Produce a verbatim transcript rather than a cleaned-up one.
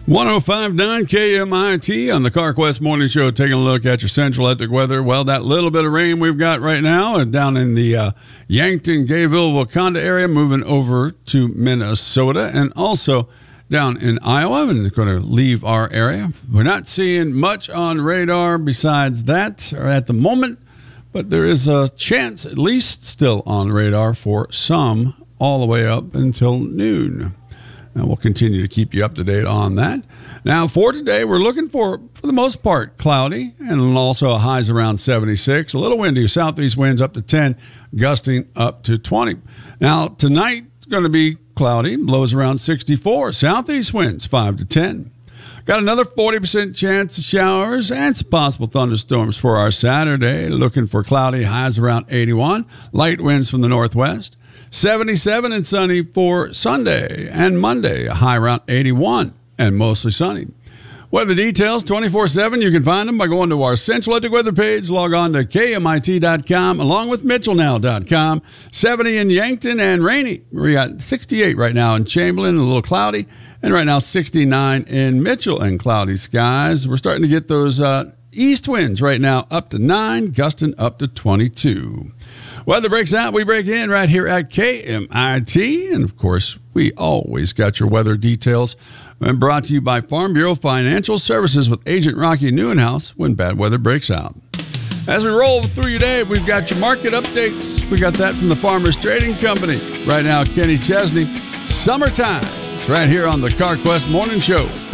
one oh five point nine K M I T on the CarQuest Morning Show, taking a look at your Central Electric weather. Well, that little bit of rain we've got right now down in the uh, Yankton, Gayville, Wakanda area, moving over to Minnesota, and also down in Iowa, and it's going to leave our area. We're not seeing much on radar besides that or at the moment, but there is a chance, at least still on radar, for some all the way up until noon. And we'll continue to keep you up to date on that. Now, for today, we're looking for, for the most part, cloudy and also highs around seventy-six. A little windy, southeast winds up to ten, gusting up to twenty. Now, tonight, it's going to be cloudy, lows around sixty-four. Southeast winds five to ten. Got another forty percent chance of showers and some possible thunderstorms for our Saturday. Looking for cloudy, highs around eighty-one. Light winds from the northwest. seventy-seven and sunny for Sunday and Monday, a high around eighty-one and mostly sunny. Weather details twenty-four seven. You can find them by going to our Central Electric weather page. Log on to K M I T dot com along with Mitchell Now dot com. seventy in Yankton and rainy. We got sixty-eight right now in Chamberlain, a little cloudy. And right now sixty-nine in Mitchell and cloudy skies. We're starting to get those uh, east winds right now up to nine, gusting up to twenty-two. Weather breaks out, we break in right here at K M I T. And, of course, we always got your weather details. And brought to you by Farm Bureau Financial Services with Agent Rocky Newenhouse when bad weather breaks out. As we roll through your day, we've got your market updates. We got that from the Farmers Trading Company. Right now, Kenny Chesney, Summertime. It's right here on the CarQuest Morning Show.